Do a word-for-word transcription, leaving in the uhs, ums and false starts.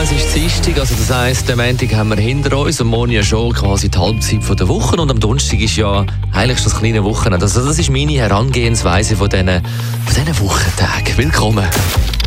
es ist Dienstag, also das heisst, den Montag haben wir hinter uns und morgen ja schon quasi die Halbzeit von der Woche und am Donnerstag ist ja eigentlich schon das kleine Wochenende. Also das ist meine Herangehensweise von diesen, von diesen Wochentagen. Willkommen.